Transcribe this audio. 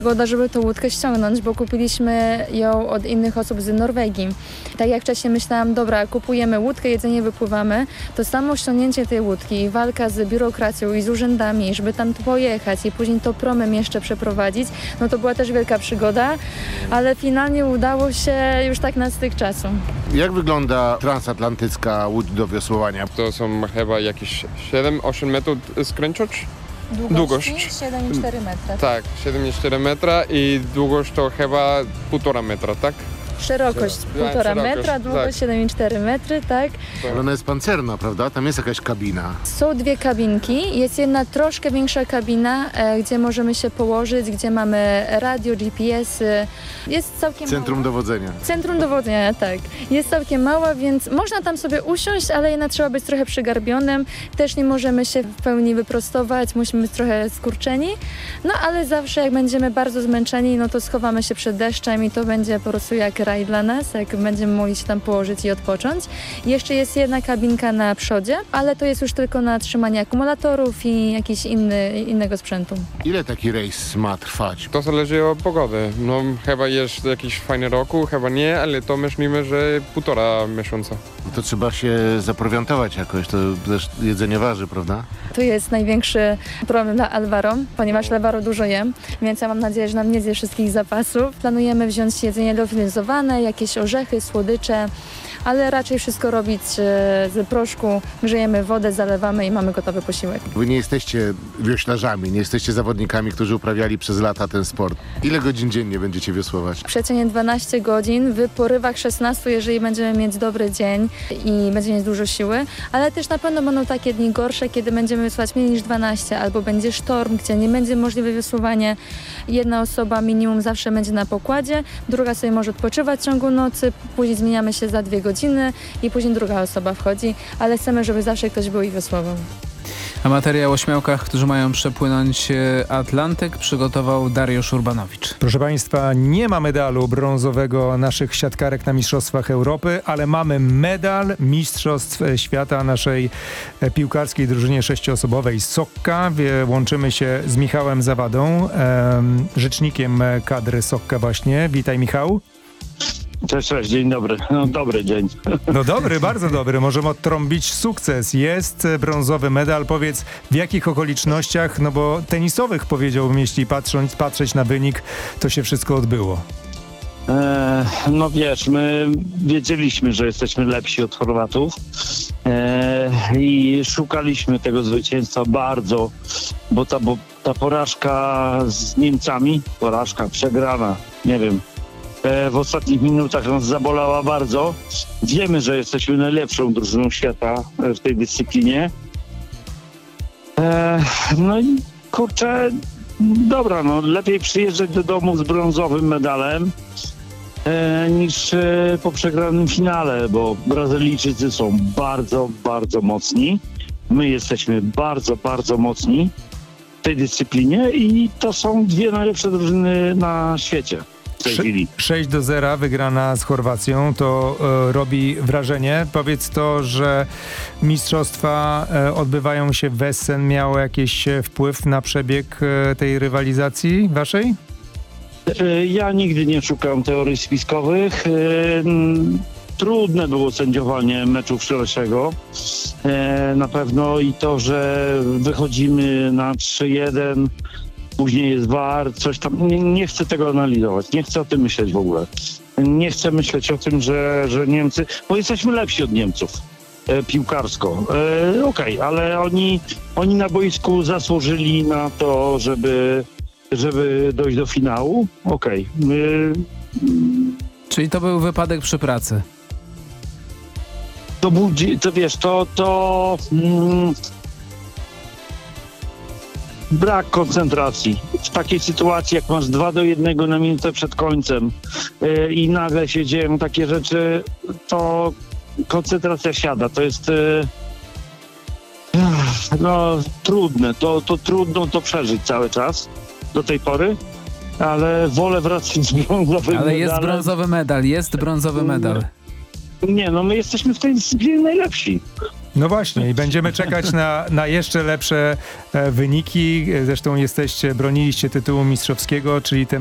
Zgoda, żeby tą łódkę ściągnąć, bo kupiliśmy ją od innych osób z Norwegii. Tak jak wcześniej myślałam, dobra, kupujemy łódkę, jedzenie, wypływamy, to samo ściągnięcie tej łódki i walka z biurokracją i z urzędami, żeby tam pojechać i później to promem jeszcze przeprowadzić, no to była też wielka przygoda, ale finalnie udało się już tak na styk czasu. Jak wygląda transatlantycka łódź do wiosłowania? To są chyba jakieś 7-8 metrów skręczacz? Długość. 7,4 metra. Tak, 7,4 metra i długość to chyba 1,5 metra, tak? Szerokość 1,5 metra, tak. długość 7,4 metry, tak? Ale ona jest pancerna, prawda? Tam jest jakaś kabina. Są dwie kabinki. Jest jedna troszkę większa kabina, gdzie możemy się położyć, gdzie mamy radio, GPS-y. Jest całkiem Centrum mała. dowodzenia. Centrum dowodzenia, tak. Jest całkiem mała, więc można tam sobie usiąść, ale jednak trzeba być trochę przygarbionym. Też nie możemy się w pełni wyprostować, musimy być trochę skurczeni. No ale zawsze jak będziemy bardzo zmęczeni, no to schowamy się przed deszczem i to będzie po prostu jak raj dla nas, jak będziemy mogli się tam położyć i odpocząć. Jeszcze jest jedna kabinka na przodzie, ale to jest już tylko na trzymanie akumulatorów i jakiś innego sprzętu. Ile taki rejs ma trwać? To zależy od pogody. No chyba jest jakiś fajny roku, chyba nie, ale to myślimy, że 1,5 miesiąca. No to trzeba się zaprowiantować jakoś, to też jedzenie waży, prawda? To jest największy problem dla Alvaro, ponieważ Alvaro dużo je, więc ja mam nadzieję, że nam nie zje wszystkich zapasów. Planujemy wziąć jedzenie liofilizowane, jakieś orzechy, słodycze, ale raczej wszystko robić z proszku. Grzejemy wodę, zalewamy i mamy gotowy posiłek. Wy nie jesteście wioślarzami, nie jesteście zawodnikami, którzy uprawiali przez lata ten sport. Ile godzin dziennie będziecie wiosłować? Przeciętnie 12 godzin, w porywach 16, jeżeli będziemy mieć dobry dzień i będziemy mieć dużo siły, ale też na pewno będą takie dni gorsze, kiedy będziemy wiosłować mniej niż 12, albo będzie sztorm, gdzie nie będzie możliwe wiosłowanie. Jedna osoba minimum zawsze będzie na pokładzie, druga sobie może odpoczywać w ciągu nocy, później zmieniamy się za 2 godziny i później druga osoba wchodzi, ale chcemy, żeby zawsze ktoś był i wiosłował. A materiał o śmiałkach, którzy mają przepłynąć Atlantyk, przygotował Dariusz Urbanowicz. Proszę Państwa, nie ma medalu brązowego naszych siatkarek na Mistrzostwach Europy, ale mamy medal Mistrzostw Świata naszej piłkarskiej drużynie 6-osobowej Sokka. Łączymy się z Michałem Zawadą, rzecznikiem kadry Sokka właśnie. Witaj, Michał. Cześć, dzień dobry. No, dobry dzień. No dobry, bardzo dobry. Możemy odtrąbić sukces. Jest brązowy medal. Powiedz, w jakich okolicznościach, no bo tenisowych powiedziałbym, jeśli patrzeć na wynik, to się wszystko odbyło. No wiesz, my wiedzieliśmy, że jesteśmy lepsi od Chorwatów i szukaliśmy tego zwycięstwa bardzo, bo ta porażka z Niemcami, przegrana, nie wiem, w ostatnich minutach nas zabolała bardzo. Wiemy, że jesteśmy najlepszą drużyną świata w tej dyscyplinie. No i kurczę, dobra, no lepiej przyjeżdżać do domu z brązowym medalem niż po przegranym finale, bo Brazylijczycy są bardzo, bardzo mocni. My jesteśmy bardzo, bardzo mocni w tej dyscyplinie i to są dwie najlepsze drużyny na świecie. 6-0 wygrana z Chorwacją, to robi wrażenie. Powiedz to, że mistrzostwa odbywają się w Essen, miało jakiś wpływ na przebieg tej rywalizacji waszej? Ja nigdy nie szukam teorii spiskowych. Trudne było sędziowanie meczu wczorajszego. Na pewno i to, że wychodzimy na 3-1, później jest VAR, coś tam. Nie chcę tego analizować, nie chcę o tym myśleć w ogóle. Nie chcę myśleć o tym, że Niemcy, bo jesteśmy lepsi od Niemców piłkarsko. Okej, ale oni na boisku zasłużyli na to, żeby dojść do finału. Okej. Czyli to był wypadek przy pracy. To budzi, to wiesz, brak koncentracji. W takiej sytuacji, jak masz 2-1 na minutę przed końcem i nagle się dzieją takie rzeczy, to koncentracja siada. To jest trudne. To trudno to przeżyć cały czas do tej pory, ale wolę wracać z brązowym medalem. Ale jest brązowy medal. Nie, no my jesteśmy w tej dyscyplinie najlepsi. No właśnie i będziemy czekać na jeszcze lepsze wyniki. Zresztą broniliście tytułu mistrzowskiego, czyli te